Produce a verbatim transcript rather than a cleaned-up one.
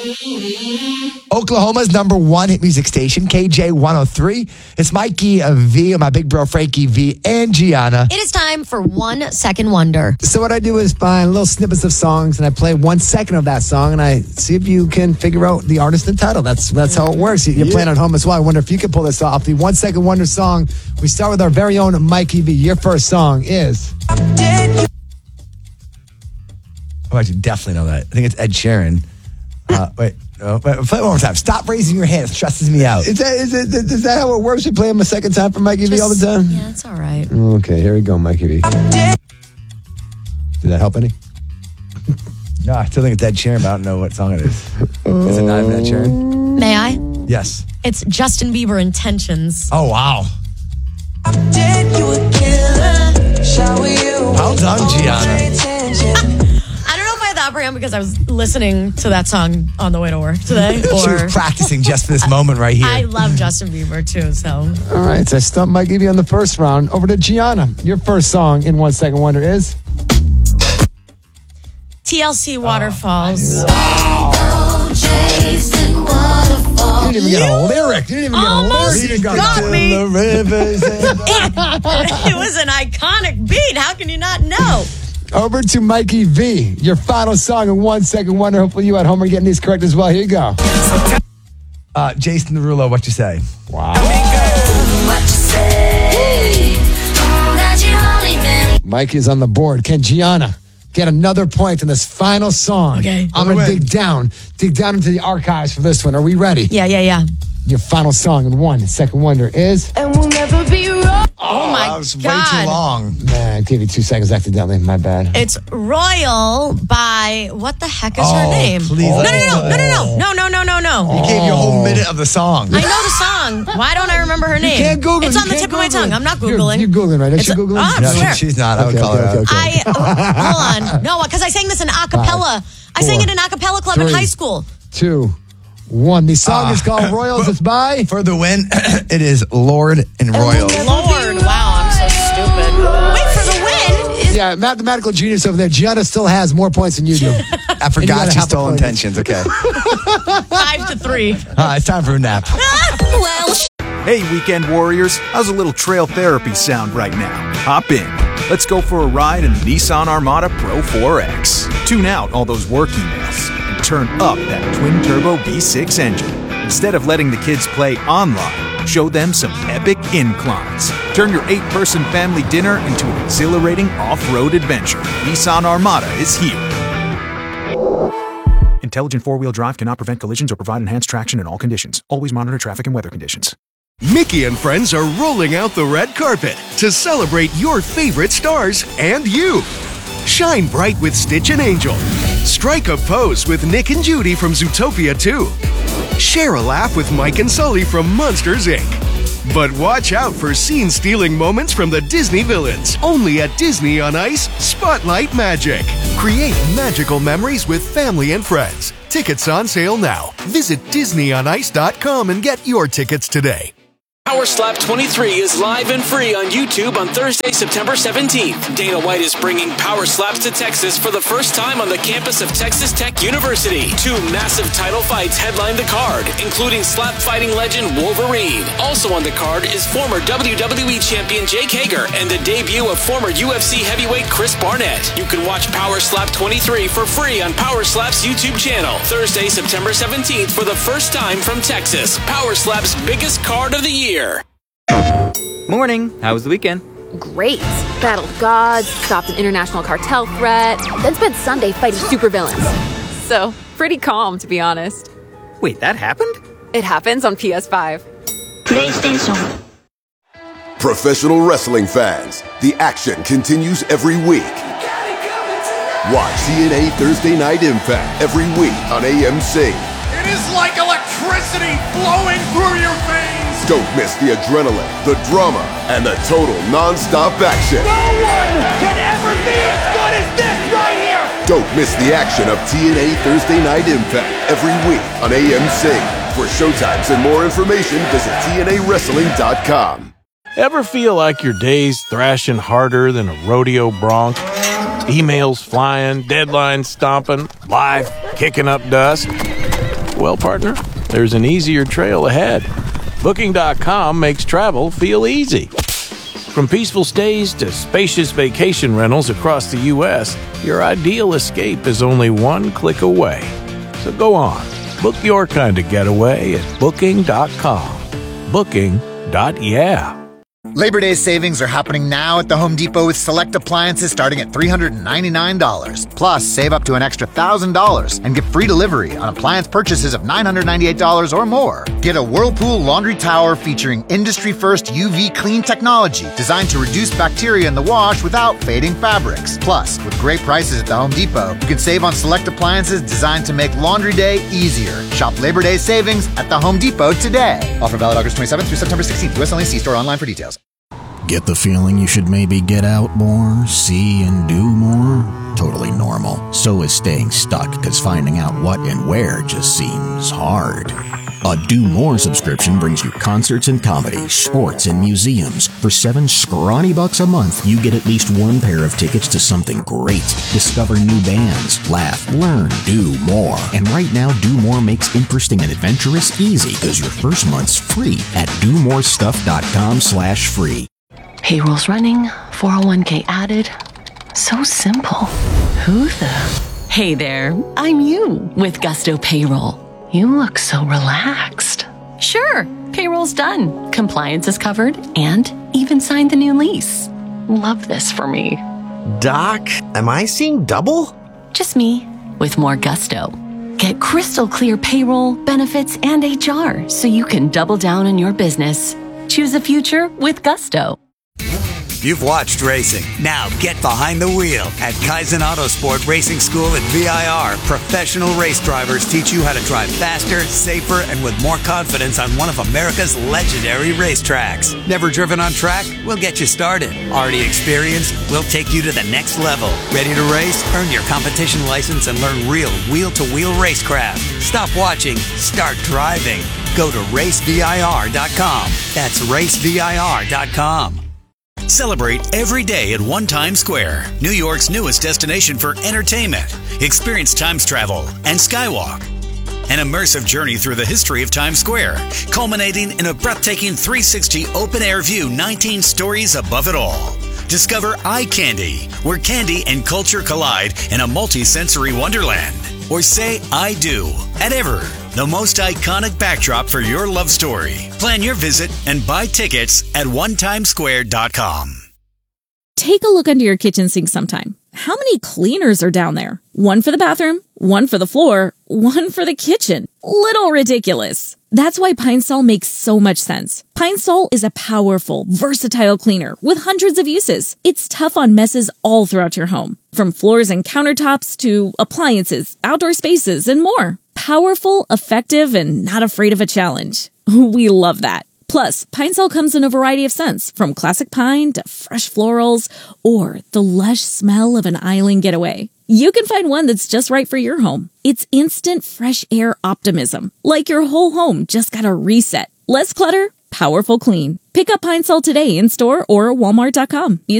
Oklahoma's number one hit music station, K J one oh three. It's Mikey V, my big bro Frankie V, and Gianna. It is time for One Second Wonder. So what I do is find little snippets of songs, and I play one second of that song, and I see if you can figure out the artist and title. That's that's how it works. You're yeah. playing at home as well. I wonder if you can pull this off. The One Second Wonder song. We start with our very own Mikey V. Your first song is... Oh, I should definitely know that. I think it's Ed Sheeran. Uh, wait, oh, wait, play it one more time. Stop raising your hand. It stresses me out. Is that, is, it, is that how it works? You play him a second time for Mikey Just, V all the time? Yeah, it's all right. Okay, here we go, Mikey V. Did that help any? No, I still think it's Ed Sheeran, but I don't know what song it is. Is it not even Ed Sheeran? May I? Yes. It's Justin Bieber, Intentions. Oh, wow. I'm dead, you a killer. Shower you. Well done, Gianna. For him because I was listening to that song on the way to work today. Or she was practicing just for this moment right here. I love Justin Bieber too, so. All right, so I stumped Mikey V on the first round. Over to Gianna. Your first song in One Second Wonder is? T L C Waterfalls. Oh, wow. You didn't even get a lyric. You didn't even Almost get a lyric. got, got me. The rivers and it, it was an iconic beat. How can you not know? Over to Mikey V. Your final song in One Second Wonder. Hopefully you at home are getting these correct as well. Here you go. Uh, Jason Derulo, what you say? Wow. What you say? Mike is on the board. Can Gianna get another point in this final song? Okay. I'm going to dig down. Dig down into the archives for this one. Are we ready? Yeah, yeah, yeah. Your final song in One Second Wonder is? And we'll never be wrong. Oh, my that was God. way too long. Man, I gave you two seconds accidentally. My bad. It's Royal by, what the heck is Oh, her name? please. No, no, no, no, no, no, no, no, no, no, You no. gave you a whole minute of the song. I know the song. Why don't I remember her name? You can't Google it. It's You on the can't tip of my Google tongue. it. I'm not You're- Googling. You're Googling, right? Is It's she a- Googling? Oh, I'm No, swear. she, she's not. I would Okay, call okay, her out. okay, okay. I, hold on. No, because I sang this in a cappella. I sang four, it in a cappella club in three. high school. Two, one. The song Ah. is called Royals. It's by? For the win, it is Lord and Royal. Lord, wow, I'm so stupid. Wait, for the win? Yeah, mathematical genius over there. Gianna still has more points than you do. I And you forgot gotta she have the stole point. intentions. Okay. Five to three. Uh, it's time for a nap. Well, Hey, weekend warriors, how's a little trail therapy sound right now? Hop in. Let's go for a ride in the Nissan Armada Pro four X. Tune out all those work emails and turn up that twin-turbo V six engine. Instead of letting the kids play online, show them some epic inclines. Turn your eight-person family dinner into an exhilarating off-road adventure. Nissan Armada is here. Intelligent four-wheel drive cannot prevent collisions or provide enhanced traction in all conditions. Always monitor traffic and weather conditions. Mickey and friends are rolling out the red carpet to celebrate your favorite stars and you. Shine bright with Stitch and Angel. Strike a pose with Nick and Judy from Zootopia two. Share a laugh with Mike and Sully from Monsters, Incorporated. But watch out for scene-stealing moments from the Disney villains. Only at Disney on Ice, Spotlight Magic. Create magical memories with family and friends. Tickets on sale now. Visit Disney on Ice dot com and get your tickets today. Power Slap twenty-three is live and free on YouTube on Thursday, September seventeenth. Dana White is bringing Power Slaps to Texas for the first time on the campus of Texas Tech University. Two massive title fights headline the card, including slap fighting legend Wolverine. Also on the card is former W W E champion Jake Hager and the debut of former U F C heavyweight Chris Barnett. You can watch Power Slap twenty-three for free on Power Slap's YouTube channel. Thursday, September seventeenth for the first time from Texas. Power Slap's biggest card of the year. Morning. How was the weekend? Great. Battled gods, stopped an international cartel threat, then spent Sunday fighting supervillains. So, pretty calm, to be honest. Wait, that happened? It happens on P S five. PlayStation. Professional wrestling fans, the action continues every week. Watch T N A Thursday Night Impact every week on A M C. It is like electricity flowing through your veins. Don't miss the adrenaline, the drama, and the total non-stop action. No one can ever be as good as this right here. Don't miss the action of T N A Thursday Night Impact every week on A M C. For showtimes and more information, visit T N A wrestling dot com. Ever feel like your day's thrashing harder than a rodeo bronc? Emails flying, deadlines stomping, life kicking up dust? Well, partner, there's an easier trail ahead. Booking dot com makes travel feel easy. From peaceful stays to spacious vacation rentals across the U S, your ideal escape is only one click away. So go on, book your kind of getaway at Booking dot com. Booking. Yeah. Labor Day savings are happening now at the Home Depot with select appliances starting at three hundred ninety-nine dollars. Plus, save up to an extra one thousand dollars and get free delivery on appliance purchases of nine hundred ninety-eight dollars or more. Get a Whirlpool laundry tower featuring industry-first U V clean technology designed to reduce bacteria in the wash without fading fabrics. Plus, with great prices at the Home Depot, you can save on select appliances designed to make laundry day easier. Shop Labor Day savings at the Home Depot today. Offer valid August twenty-seventh through September sixteenth. U S only. See store online for details. Get the feeling you should maybe get out more, see and do more? Totally normal. So is staying stuck, because finding out what and where just seems hard. A Do More subscription brings you concerts and comedy, sports and museums. For seven scrawny bucks a month, you get at least one pair of tickets to something great. Discover new bands, laugh, learn, do more. And right now, Do More makes interesting and adventurous easy, because your first month's free at do more stuff dot com slash free. Payroll's running, four oh one k added. So simple. Who the? Hey there, I'm you with Gusto Payroll. You look so relaxed. Sure, payroll's done, compliance is covered, and even signed the new lease. Love this for me. Doc, am I seeing double? Just me, with more gusto. Get crystal clear payroll, benefits, and H R so you can double down on your business. Choose a future with Gusto. You've watched racing. Now get behind the wheel at Kaizen Autosport Racing School at V I R. Professional race drivers teach you how to drive faster, safer, and with more confidence on one of America's legendary racetracks. Never driven on track? We'll get you started. Already experienced? We'll take you to the next level. Ready to race? Earn your competition license and learn real wheel-to-wheel racecraft. Stop watching. Start driving. Go to race V I R dot com. That's race V I R dot com. Celebrate every day at One Times Square, New York's newest destination for entertainment. Experience Times Travel and Skywalk. An immersive journey through the history of Times Square, culminating in a breathtaking three sixty open-air view nineteen stories above it all. Discover Eye Candy, where candy and culture collide in a multi-sensory wonderland. Or say I do at Ever, the most iconic backdrop for your love story. Plan your visit and buy tickets at one times square dot com. Take a look under your kitchen sink sometime. How many cleaners are down there? One for the bathroom, one for the floor, one for the kitchen. Little ridiculous. That's why Pine Sol makes so much sense. Pine Sol is a powerful, versatile cleaner with hundreds of uses. It's tough on messes all throughout your home, from floors and countertops to appliances, outdoor spaces, and more. Powerful, effective, and not afraid of a challenge. We love that. Plus, Pine Sol comes in a variety of scents, from classic pine to fresh florals, or the lush smell of an island getaway. You can find one that's just right for your home. It's instant fresh air optimism, like your whole home just got a reset. Less clutter, powerful clean. Pick up Pine Sol today in store or walmart dot com.